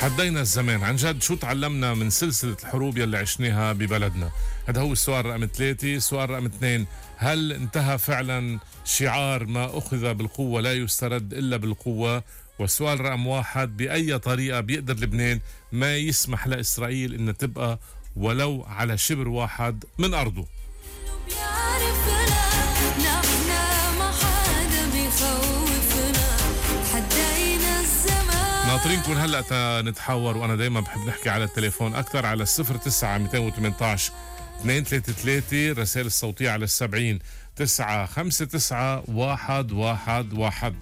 حدينا الزمان عن جد. شو تعلمنا من سلسلة الحروب يلي عشناها ببلدنا؟ هذا هو السؤال رقم 3. سؤال رقم 2: هل انتهى فعلا شعار ما أخذ بالقوة لا يسترد إلا بالقوة؟ والسؤال رقم 1: بأي طريقة بيقدر لبنان ما يسمح لإسرائيل إن تبقى ولو على شبر واحد من أرضه؟ ناطرينكم هلأ نتحاور، وأنا دايما بحب نحكي على التليفون أكثر على 09-218 233، الرسائل الصوتية على 70 959 111.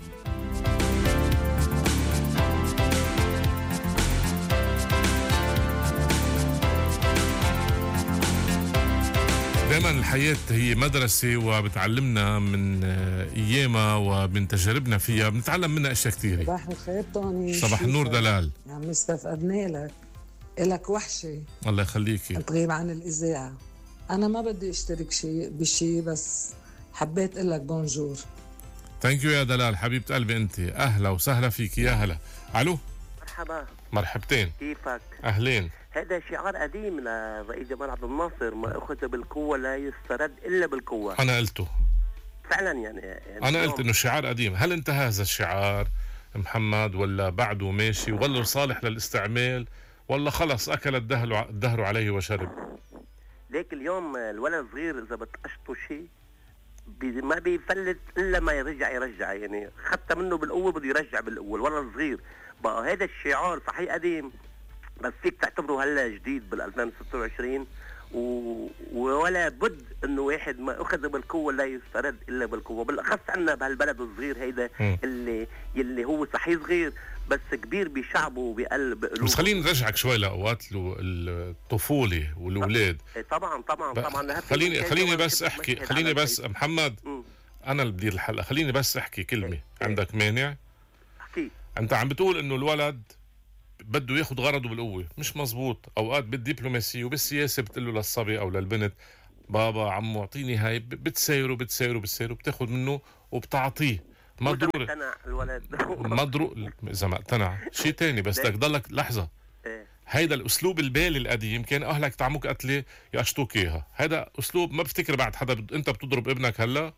دائما الحياة هي مدرسة وبتعلمنا من أيامها ومن تجاربنا فيها، بنتعلم منها أشياء كثيرة. صباح الخير طوني. صباح النور دلال. عم استفقدنا لك، إلك وحشة. الله يخليكي. تغيب عن الإذاعة. أنا ما بدي أشترك بشي، بس حبيت إلك بونجور. ثانك يو يا دلال حبيبة قلبي أنت. أهلا وسهلا فيك. يا هلا. ألو. مرحبا. مرحبتين. كيفك؟ أهلين. هذا شعار قديم للرئيس جمال عبد الناصر: ما أخذ بالقوة لا يسترد إلا بالقوة. أنا قلته فعلا يعني أنا قلت إنه شعار قديم. هل انتهى هذا الشعار محمد ولا بعده ماشي ولا صالح للاستعمال ولا خلص أكل الدهر عليه وشرب؟ ليك اليوم الولد صغير إذا بتقشطه شيء ما بيفلت إلا ما يرجع يعني حتى منه بالقوة بده يرجع بالقوة. الولد صغير بقى. هذا الشعار صحيح قديم بس فيك تعتبره هلا جديد بال 2026 ولا بد انه واحد ما اخذ بالقوه لا يسترد الا بالقوه، بالاخص عندنا بهالبلد الصغير هيدا اللي هو صحيح صغير بس كبير بشعبه وبقلب قلوبه. بس خليني نرجعك شوي لاوقات الطفوله والاولاد. طبعا خليني بس محمد. انا اللي بدير الحلقه. خليني بس احكي كلمه. عندك مانع؟ احكي. انت عم بتقول انه الولد بده ياخد غرضه بالقوة. مش مزبوط. اوقات بالدبلوماسية وبالسياسة بتقول له للصبي او للبنت: بابا عمو اعطيني هاي. بتسايره بتاخد منه وبتعطيه. ما ضروري الولد اذا ما اقتنع شيء تاني، بس بدك ضلك لحظة. هيدا الاسلوب البالي القديم كان اهلك طعموك قتلة يقشطوك اياها. هيدا اسلوب ما بفتكر بعد حدا انت بتضرب ابنك هلا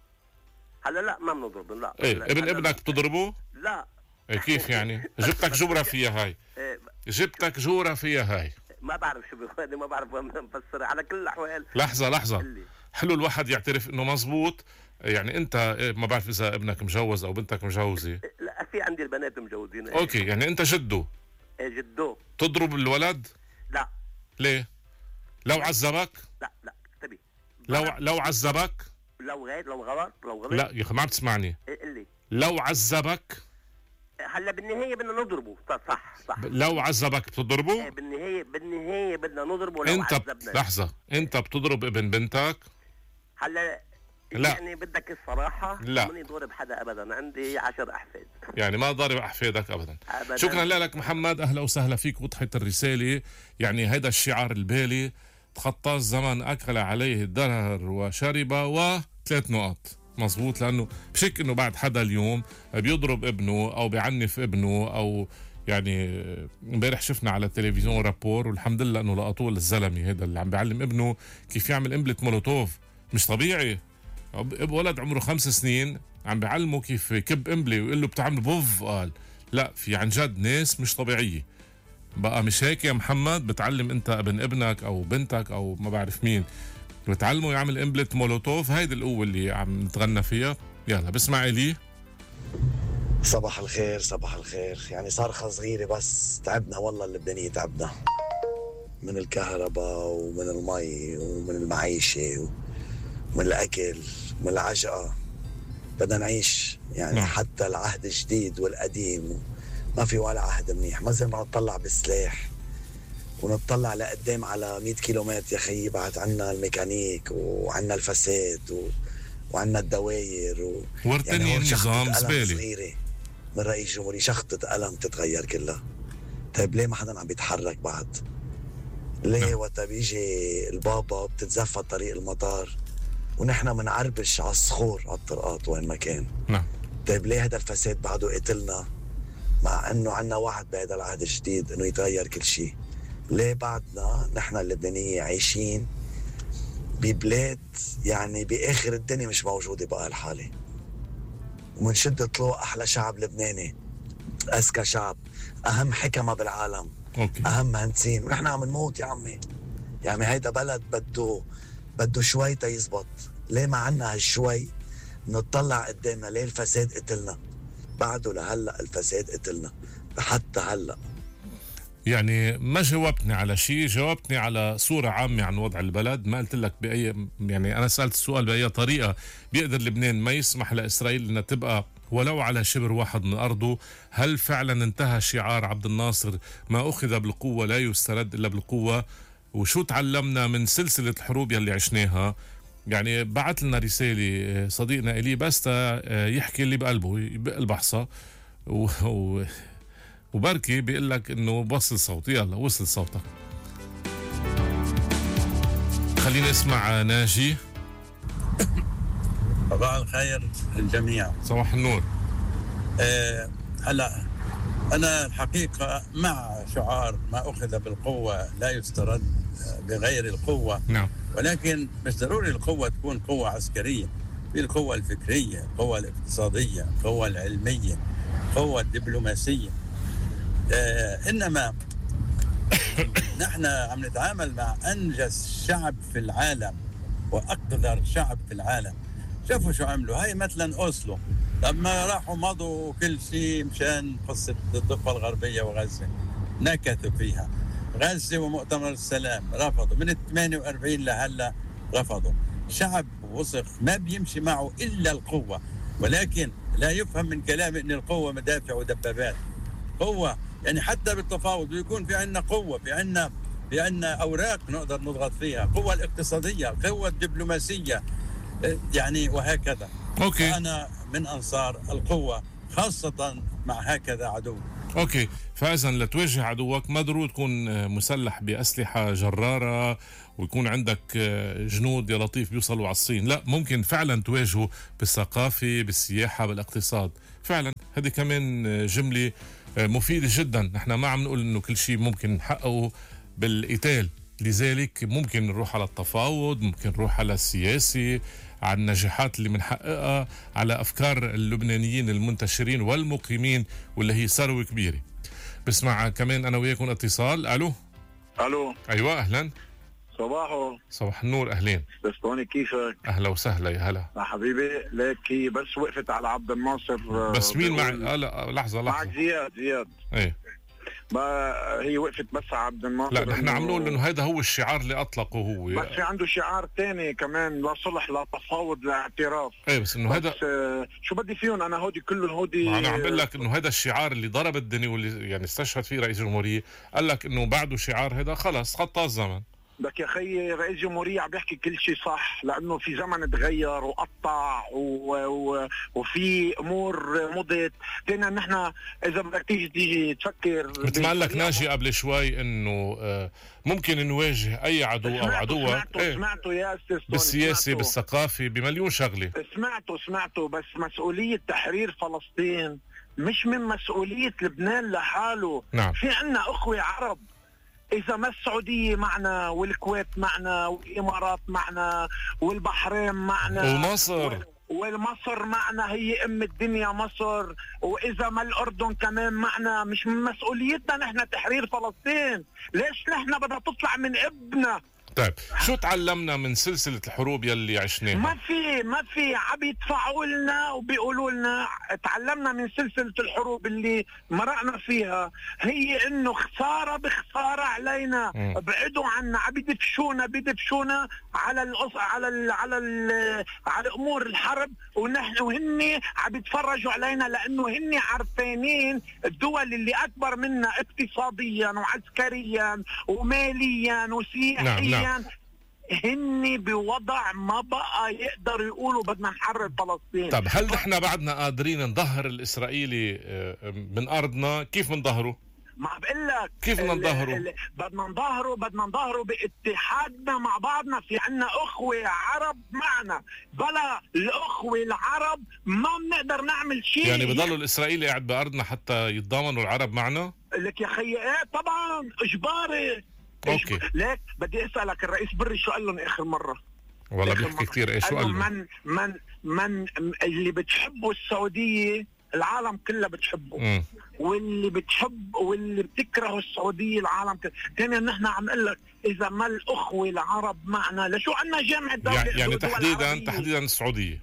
لا ما بنضرب. لا ابنك بتضربه؟ لا. كيف يعني؟ جبتك جبرة فيها هاي. جبتك جورة فيها هاي. ما بعرف شو ما بعرف نفسر. على كل الأحوال لحظة حلو الواحد يعترف انه مزبوط. يعني انت ما بعرف اذا ابنك مجوز او بنتك مجوزة. لا في عندي البنات مجوزين. اوكي يعني انت جده. جده. تضرب الولد؟ لا. ليه؟ لو عذبك؟ لا انتبه. لو عذبك؟ لو غلط. لا يا اخي ما عم تسمعني. اللي لو عذبك هلا بالنهاية بدنا نضربه. صح لو عذبك بتضربه؟ بالنهاية بدنا نضربه لو انت عذبنا. لحظة، انت بتضرب ابن بنتك؟ هلا لا. يعني بدك الصراحة لا ماني ضارب حدا ابدا. عندي 10 احفاد. يعني ما ضارب احفادك ابدا. شكرا لك محمد. اهلا وسهلا فيك. وضحت الرسالة. يعني هيدا الشعار البالي: تخطى الزمن اكل عليه الدهر وشرب. و3 نقط. مزبوط. لأنه بشك إنه بعد حدا اليوم بيضرب ابنه أو بيعنف ابنه أو يعني امبارح شفنا على التلفزيون رابور والحمد لله إنه لقطوه الزلمة هذا اللي عم بيعلم ابنه كيف يعمل قنبلة مولوتوف. مش طبيعي. ولد عمره 5 سنين عم بيعلمه كيف يكب قنبلة ويقول له بتعمل بوف. قال لا، في عن جد ناس مش طبيعية. بقى مش هيك يا محمد؟ بتعلم انت ابنك او بنتك او ما بعرف مين بتعلمه يعمل قنبلة مولوتوف. هيدي القوة اللي عم نتغنى فيها. يلا بسمع لي. صباح الخير. يعني صرخة صغيرة بس تعبنا والله. اللبنانية تعبنا من الكهرباء ومن المي ومن المعيشة ومن الأكل ومن العجقة. بدنا نعيش يعني حتى العهد الجديد والقديم ما في ولا عهد منيح. ما زي ما نطلع بالسلاح ونطلع لقدام على 100 كيلومتر يا خيي. بعد عنا الميكانيك وعنا الفساد وعنا الدواير يعني النظام زبالة من رئيس جمهورية. شخطة قلم تتغير كلها. طيب ليه ما حدا عم بيتحرك بعد؟ ليه وقت بيجي البابا بتتزفى طريق المطار ونحن منعربش على الصخور على الطرقات وين ما كان؟ طيب ليه هذا الفساد بعده قتلنا مع انه عنا وعد بهذا العهد الجديد انه يتغير كل شيء. ليه بعدنا نحن اللبنانيين عايشين ببلاد يعني باخر الدنيا مش موجوده بقى الحاله، ومن شده طلوع احلى شعب لبناني، اذكى شعب، اهم حكمه بالعالم، اهم مهندسين، ونحن عم نموت يا عمي. يا عمي هيدا بلد بده شوي تيزبط. ليه ما عنا هالشوي؟ نطلع قدامنا. ليه الفساد قتلنا؟ بعده لهلا الفساد قتلنا حتى هلا. يعني ما جاوبتني على شيء، جاوبتني على صورة عامة عن وضع البلد. ما قلت لك بأي، يعني أنا سألت السؤال بأي طريقة بيقدر لبنان ما يسمح لإسرائيل أنها تبقى ولو على شبر واحد من أرضه. هل فعلا انتهى شعار عبد الناصر ما أخذ بالقوة لا يسترد إلا بالقوة؟ وشو تعلمنا من سلسلة الحروب يلي عشناها؟ يعني بعت لنا رسالة صديقنا إلي بس يحكي اللي بقلبه، يبقى حصى وبركي بيقول لك انه بوصل صوتي. يلا وصل صوتك. خلينا نسمع ناجي. صباح الخير للجميع. صباح النور. هلا انا الحقيقه مع شعار ما اخذ بالقوه لا يسترد بغير القوه. نعم. ولكن مش ضروري القوه تكون قوه عسكريه، في القوه الفكريه، القوه الاقتصاديه، القوه العلميه، القوه الدبلوماسيه. إنما نحن عم نتعامل مع أنجز شعب في العالم وأقدر شعب في العالم. شوفوا شو عملوا. هاي مثلا أوسلو لما راحوا مضوا كل شيء مشان قصة الضفة الغربية وغزة، نكثوا فيها. غزة ومؤتمر السلام رفضوا، من 48 لهلا رفضوا. شعب وسخ ما بيمشي معه إلا القوة، ولكن لا يفهم من كلامي أن القوة مدافع ودبابات. قوة يعني حتى بالتفاوض بيكون في عنا قوة، في عنا أوراق نقدر نضغط فيها، قوة الاقتصادية، قوة الدبلوماسية، يعني وهكذا. أوكي. أنا من أنصار القوة خاصة مع هكذا عدو. أوكي. فإذا لتواجه عدوك ما ضروري تكون مسلح بأسلحة جرارة ويكون عندك جنود يا لطيف بيوصلوا على الصين. لا، ممكن فعلا تواجهه بالثقافة، بالسياحة، بالاقتصاد. فعلا هذه كمان جملة مفيدة جدا. نحن ما عم نقول انه كل شيء ممكن نحققه بالقتال، لذلك ممكن نروح على التفاوض، ممكن نروح على السياسي، على النجاحات اللي بنحققها، على افكار اللبنانيين المنتشرين والمقيمين واللي هي ثروة كبيرة. بسمع كمان انا وياكم اتصال. الو. ايوه اهلا. صباح النور. اهلين بستوني، كيفك؟ اهلا وسهلا. يا هلا يا حبيبي. ليك هي بس وقفت على عبد الناصر. بس مين مع لحظة معك زياد. ايه ما هي وقفت بس على عبد الناصر. لا نحن عم نقول انه هذا هو الشعار اللي اطلقه هو، بس في عنده شعار تاني كمان، لا صلح لا تفاوض لا اعتراف. ايه بس انه هذا شو بدي فيهم انا هودي كلهم هودي. انا عم بقول لك انه هذا الشعار اللي ضرب الدنيا واللي يعني استشهد فيه رئيس الجمهورية، قال لك انه بعده شعار هذا خلص خطى الزمن. بدك يا خيي رئيس الجمهورية عم بيحكي كل شيء صح، لأنه في زمن تغير وقطع وفي أمور مضت. لأن نحن إذا بدك تيجي تفكر مثل ما قال لك ناجي قبل شوي إنه ممكن نواجه أي عدو أو عدوة. سمعته يا أستاذ بالسياسة، بالثقافة، بمليون شغلة. سمعته بس مسؤولية تحرير فلسطين مش من مسؤولية لبنان لحاله. نعم. في عنا أخوة عرب، إذا ما السعودية معنا والكويت معنا والإمارات معنا والبحرين معنا ومصر والمصر معنا، هي أم الدنيا مصر. وإذا ما الأردن كمان معنا، مش من مسؤوليتنا نحن تحرير فلسطين. ليش نحن بدها تطلع من ابنا؟ طيب شو تعلمنا من سلسلة الحروب يلي عشناها؟ ما في عم يدفعوا لنا وبيقولوا لنا. تعلمنا من سلسلة الحروب اللي مرقنا فيها هي انه خسارة بخسارة علينا. بعدوا عنا، عم بدفشونا على امور الحرب، وهن عم يتفرجوا علينا لانه هن عارفين الدول اللي اكبر منا اقتصاديا وعسكريا وماليا وسياحيا. نعم. هن بوضع ما بقى يقدروا يقولوا بدنا نحرر فلسطين. طب هل نحن بعدنا قادرين نظهر الإسرائيلي من أرضنا؟ كيف نظهره؟ ما بقول لك كيف بدنا نظهره؟ بدنا نظهره باتحادنا مع بعضنا. في عنا اخوه عرب معنا، بلا الاخوه العرب ما بنقدر نعمل شيء. يعني بضلوا الاسرائيلي قاعد بارضنا حتى يتضامنوا العرب معنا؟ لك يا خيي ايه طبعا اجباري. اوكي. ليك بدي اسالك الرئيس بري شو قال لهم اخر مره؟ والله بيحكي كثير. ايش قال لهم؟ من اللي بتحبوا السعوديه العالم كله بتحبه. واللي بتحب واللي بتكره السعوديه العالم كله. ثانيا نحن عم نقول لك اذا ما الاخوه العرب معنا لشو عندنا جامعه دولة يعني تحديدا السعوديه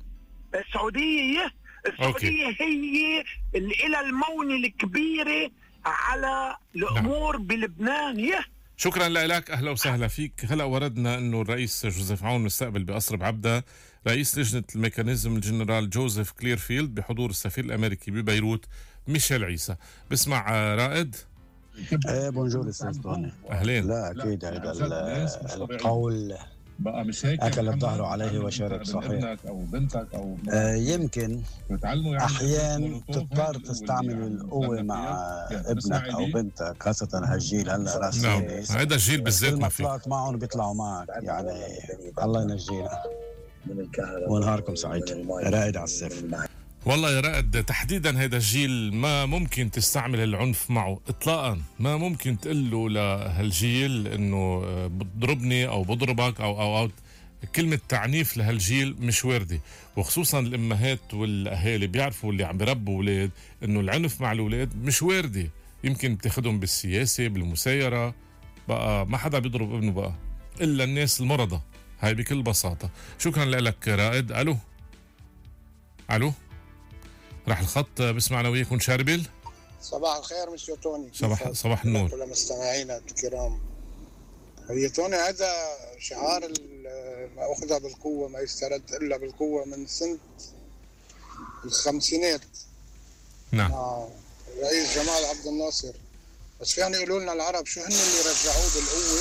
هي اللي لها المونة الكبيره على الامور بلبنان. شكرا لك، اهلا وسهلا فيك. هلا وردنا انه الرئيس جوزيف عون مستقبل بقصر بعبدة رئيس لجنه الميكانيزم الجنرال جوزيف كليرفيلد بحضور السفير الامريكي ببيروت ميشيل عيسى. بسمع رائد. بونجور استاذ طوني. اهلين. لا اكيد هذا القول بقى مش هيك اكل الظهر عليه وشرب صحيح. ابنك او بنتك او يمكن احيانا تضطر تستعمل القوه مع ابنك او بنتك، خاصه هالجيل هلا راسي. هذا الجيل بالذات ما في. طلعت معهم بيطلعوا معك يعني. الله ينجينا ونهاركم سعيد. رائد على السيف. والله يا رائد تحديدا هذا الجيل ما ممكن تستعمل العنف معه اطلاقا. ما ممكن تقول له لهالجيل انه بضربني او بضربك او كلمه تعنيف لهالجيل مش وارده. وخصوصا الامهات والاهالي بيعرفوا اللي عم بربوا اولاد انه العنف مع الاولاد مش وارده. يمكن بتاخذهم بالسياسه بالمسايره، بقى ما حدا بيضرب ابنه بقى الا الناس المرضى. هاي بكل بساطه. شكرا لك رائد. الو راح الخط. بسمعنا وياكم شاربل. صباح الخير مسيو توني. صباح النور كل مستمعينا الكرام. يا توني هذا شعار ما أخذ بالقوة ما يسترد إلا بالقوة من سنة الخمسينات. نعم. رئيس جمال عبد الناصر. بس فيهم يقولوا لنا العرب شو هن اللي رجعوه بالقوة.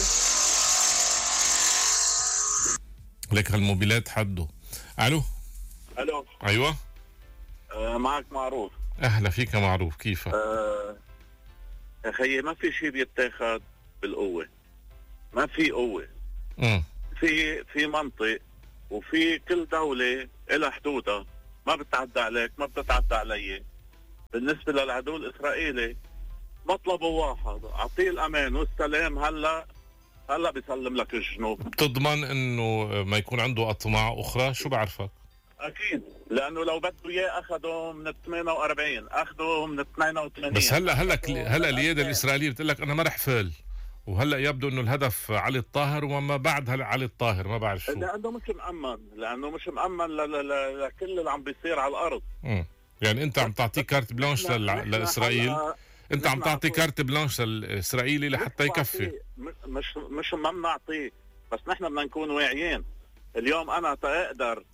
لك هالموبيلات حده. الو. ايوه معك معروف. اهلا فيك معروف. كيفك؟ يا خيي ما في شيء بيتاخد بالقوه. ما في قوه. في منطق وفي كل دوله لها حدودها. ما بتعدى عليك ما بتتعدى علي. بالنسبه للعدو الاسرائيلي مطلبه واحد، اعطيه الامان والسلام. هلا بيسلم لك الجنوب. بتضمن انه ما يكون عنده اطماع اخرى؟ شو بعرفك؟ اكيد، لانه لو بده اياه اخذه من ال 48 اخذه من ال 82. بس هلا القياده الاسرائيليه بتقول لك انا ما رح فل. وهلا يبدو انه الهدف علي الطاهر وما بعد علي الطاهر ما بعرف شو. لانه مش مأمن لكل اللي عم بيصير على الارض. يعني انت عم تعطيه كارت بلانش لاسرائيل. انت عم تعطي كارت بلانش للاسرائيلي لحتى يكفي. مش ما بنعطيه، بس نحن بدنا نكون واعيين. اليوم انا تقدر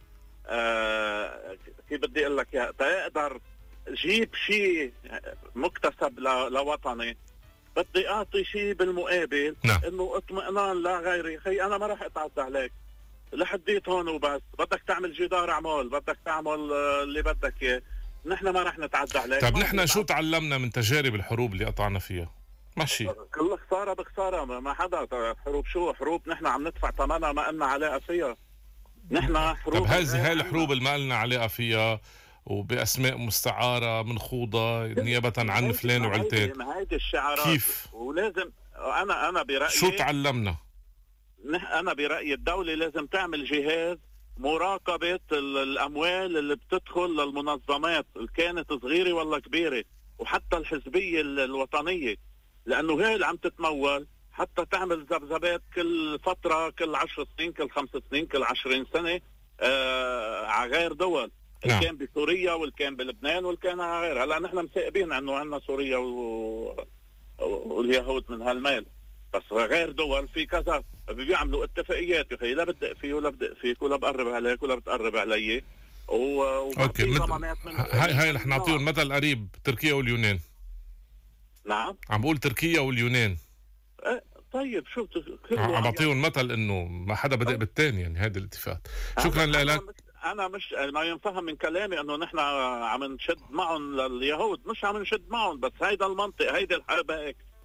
كيف بدي اقول لك يا تقدر جيب شيء مكتسب لوطني، بدي اعطي شيء بالمقابل. نعم. انه اطمئنان لا غيري. خي انا ما راح اتعدى عليك لحديت هون وبس. بدك تعمل جدار اعمل، بدك تعمل اللي بدك اياه. نحن ما راح نتعدى عليك. طيب نحن شو تعلمنا من تجارب الحروب اللي قطعنا فيها؟ ماشي كل خساره بخساره. ما حدا حروب شو حروب نحن عم ندفع ثمنها ما لنا علاقه فيها. نحن حروب. طب هاي الحروب اللي ما لنا علاقه فيها وباسماء مستعاره منخوضه نيابه عن فلان وعلتين. ما هيدي الشعارات كيف؟ ولازم انا برايي شو تعلمنا؟ انا برايي الدوله لازم تعمل جهاز مراقبه الاموال اللي بتدخل للمنظمات اللي كانت صغيره ولا كبيره، وحتى الحزبيه الوطنيه، لانه هي اللي عم تتمول حتى تعمل ذبذبات كل فتره، كل 10 سنين، كل 5 سنين، كل 20 سنه على غير دول. نعم. اللي كان بسوريا واللي كان بلبنان واللي كان على غيرها. هلا نحن مسائبين انه عندنا سوريا واليهود من هالمال، بس غير دول في كذا بيعملوا اتفاقيات. يا اخي لا بدق فيه ولا بدق فيك ولا بقرب عليك ولا بتقرب علي. اوكي هاي رح نعطيهم مثل قريب. تركيا واليونان. نعم عم بقول تركيا واليونان. طيب شو عم بعطيهم مثل انه ما حدا بدق بالثاني. يعني هذا الاتفاق. شكرا لك. انا مش ما ينفهم من كلامي انه نحن عم نشد معهم لليهود. مش عم نشد معهم، بس هيدا المنطق، هيدا الحرب هيك.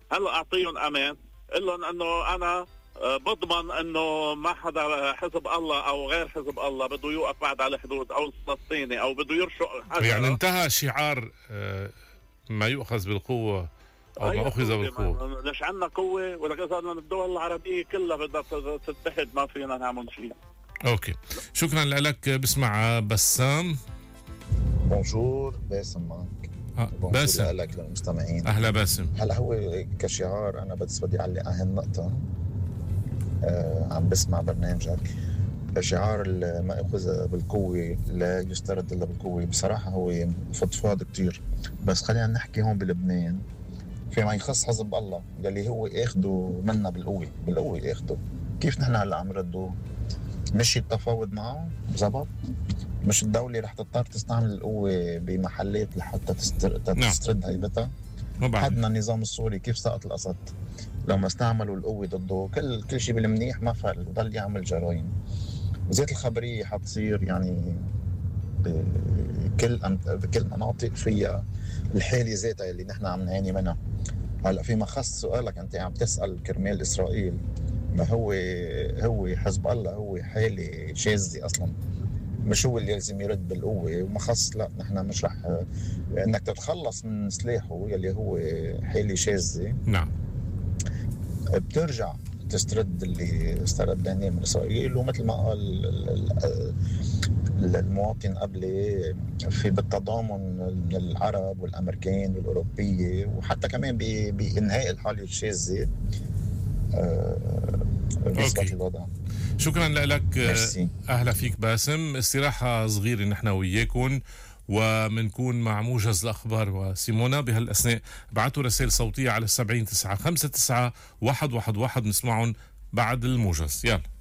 هلا اعطيهم امان، قل لهم انه انا بضمن انه ما حدا حزب الله او غير حزب الله بده يوقف بعد على الحدود او الفلسطيني او بده يرشق حدا. يعني انتهى شعار ما يؤخذ بالقوة او ما اخذ بالقوة. ليش عندنا قوة؟ ولك اذا الدول العربية كلها بدها تتحد ما فينا نعمل شيء. اوكي، شكرا لك. بسمع بسام. بونجور، باسم معك. باسم لك للمستمعين. اهلا باسم. هلا هو كشعار انا بس بدي اعلق على هالنقطة. عم بسمع برنامجك. شعار ما اخذ بالقوة لا يسترد الا بالقوة، بصراحة هو فضفاض كتير، بس خلينا نحكي هون بلبنان فيما يخص حزب الله يلي هو اخده منا بالقوة اخده. كيف نحن هلا عم ردوا؟ مش التفاوض معه زبط؟ مش الدولة رح تضطر تستعمل القوة بمحلات لحتى تسترد هيبتها؟ حدنا النظام السوري كيف سقط الأسد لما استعملوا القوة ضده، كل شيء بالمنيح ما فعل وضل يعمل جرائم. وزيت الخبرية حتصير يعني بكل مناطق فيها الحالة ذاتها اللي نحن عم نعاني منها. هلا فيما خص سؤالك انت عم تسأل كرمال إسرائيل، ما هو حزب الله هو حالة شاذة أصلا، مش هو اللي لازم يرد بالقوة. وما خص لا نحن مش رح انك تتخلص من سلاحه يلي هو حالة شاذة. نعم. بترجع تسترد اللي استردناه من إسرائيل، ومثل ما قال المواطن قبلي في بالتضامن العرب والأمريكان والأوروبية، وحتى كمان بإنهاء الحالة الشاذة بإثبات الوضع. شكرا لك. أهلا فيك باسم. استراحة صغيرة نحن وياكم ومنكون مع موجز الأخبار وسيمونا. بهالأثناء بعتوا رسائل صوتية على 70 959 111 نسمعهم بعد الموجز. يلا.